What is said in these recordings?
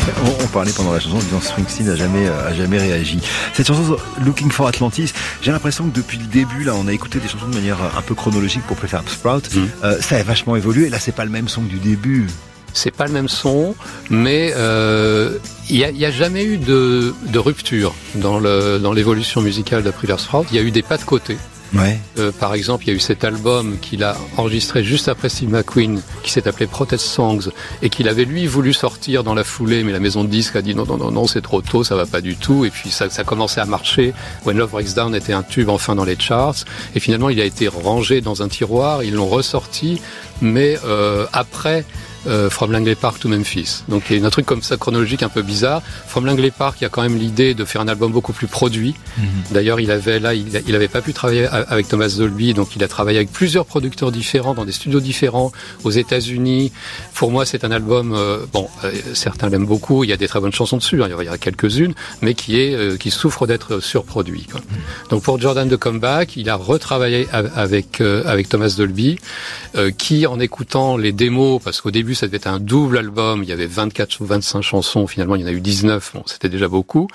On parlait pendant la chanson en disant Springsteen a jamais réagi. Cette chanson Looking for Atlantis, j'ai l'impression que depuis le début, là, on a écouté des chansons de manière un peu chronologique pour Prefab Sprout. Ça a vachement évolué. Là, c'est pas le même son que du début. C'est pas le même son, mais il y a jamais eu de rupture dans l'évolution musicale de Prefab Sprout. Il y a eu des pas de côté. Ouais. Par exemple, il y a eu cet album qu'il a enregistré juste après Steve McQueen, qui s'est appelé Protest Songs, et qu'il avait lui voulu sortir dans la foulée, mais la maison de disques a dit non, c'est trop tôt, ça va pas du tout. Et puis ça commençait à marcher. When Love Breaks Down était un tube enfin dans les charts, et finalement il a été rangé dans un tiroir. Ils l'ont ressorti, mais après. From Langley Park to Memphis. Donc il y a un truc comme ça chronologique un peu bizarre. From Langley Park, il y a quand même l'idée de faire un album beaucoup plus produit. D'ailleurs, il avait pas pu travailler avec Thomas Dolby, donc il a travaillé avec plusieurs producteurs différents dans des studios différents aux États-Unis. Pour moi, c'est un album certains l'aiment beaucoup, il y a des très bonnes chansons dessus, hein, il y en a quelques-unes, mais qui souffre d'être surproduit, quoi. Donc pour Jordan de Comeback, il a retravaillé avec Thomas Dolby, qui en écoutant les démos, parce qu'au début ça devait être un double album, il y avait 24 ou 25 chansons, finalement il y en a eu 19, bon, c'était déjà beaucoup.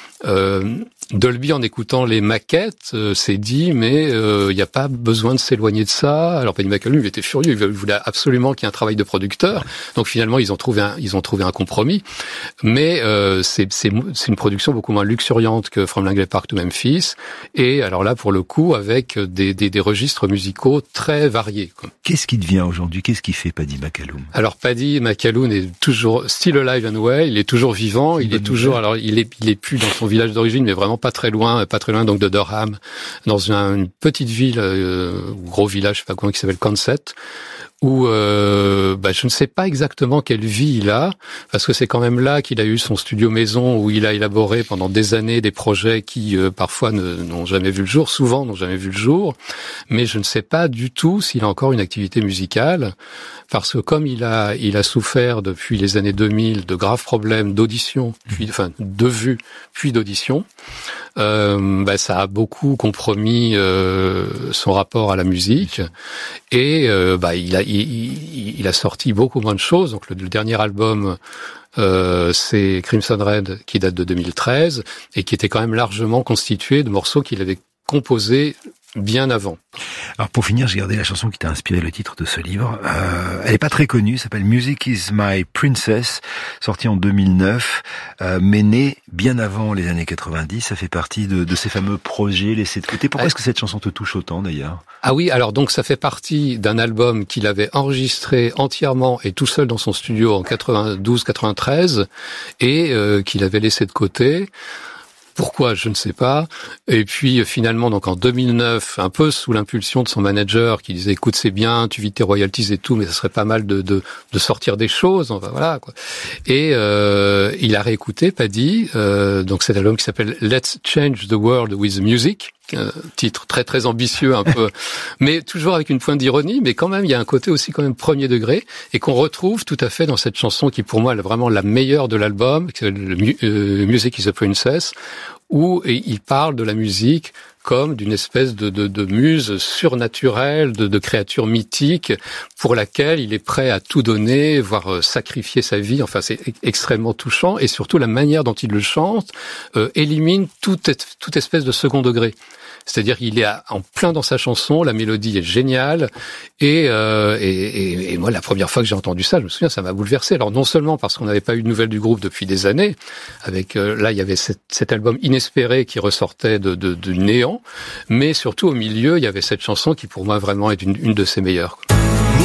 Dolby, en écoutant les maquettes, s'est dit mais il n'y a pas besoin de s'éloigner de ça. Alors Paddy McAloon, il était furieux, il voulait absolument qu'il y ait un travail de producteur. Donc finalement ils ont trouvé un compromis. Mais c'est une production beaucoup moins luxuriante que From Langley Park to Memphis. Et alors là pour le coup avec des registres musicaux très variés, quoi. Qu'est-ce qui devient aujourd'hui? Qu'est-ce qui fait Paddy McAloon? Alors Paddy McAloon est toujours still alive and well. Il est toujours vivant. Il est toujours. Alors il est plus dans son village d'origine, mais vraiment pas très loin donc de Durham, dans une petite ville, gros village, je sais pas comment, qui s'appelle Consett, où je ne sais pas exactement quelle vie il a, parce que c'est quand même là qu'il a eu son studio maison où il a élaboré pendant des années des projets qui parfois n'ont jamais vu le jour, souvent n'ont jamais vu le jour, mais je ne sais pas du tout s'il a encore une activité musicale, parce que comme il a souffert depuis les années 2000 de graves problèmes d'audition, de vue, puis d'audition, ça a beaucoup compromis son rapport à la musique, et il a sorti beaucoup moins de choses. Donc le dernier album, c'est Crimson Red, qui date de 2013 et qui était quand même largement constitué de morceaux qu'il avait composés bien avant. Alors pour finir, j'ai gardé la chanson qui t'a inspiré le titre de ce livre. Elle est pas très connue, s'appelle Music is My Princess, sortie en 2009, mais née bien avant les années 90. Ça fait partie de ces fameux projets laissés de côté. Pourquoi est-ce que cette chanson te touche autant d'ailleurs? Ah oui, alors donc ça fait partie d'un album qu'il avait enregistré entièrement et tout seul dans son studio en 92-93 et qu'il avait laissé de côté. Pourquoi, je ne sais pas. Et puis finalement, donc en 2009, un peu sous l'impulsion de son manager qui disait écoute, c'est bien, tu vis tes royalties et tout, mais ça serait pas mal de sortir des choses, voilà quoi. Et il a réécouté Paddy, donc cet album qui s'appelle Let's Change the World with Music. Un titre très très ambitieux un peu, mais toujours avec une pointe d'ironie, mais quand même il y a un côté aussi quand même premier degré et qu'on retrouve tout à fait dans cette chanson qui pour moi est vraiment la meilleure de l'album, qui s'appelle Music is a Princess, où il parle de la musique comme d'une espèce de muse surnaturelle, de créature mythique pour laquelle il est prêt à tout donner, voire sacrifier sa vie. Enfin, c'est extrêmement touchant et surtout la manière dont il le chante élimine toute espèce de second degré. C'est-à-dire qu'il est en plein dans sa chanson, la mélodie est géniale, et moi la première fois que j'ai entendu ça, je me souviens, ça m'a bouleversé. Alors non seulement parce qu'on n'avait pas eu de nouvelles du groupe depuis des années, avec là il y avait cet album inespéré qui ressortait du néant, mais surtout au milieu il y avait cette chanson qui pour moi vraiment est une de ses meilleures.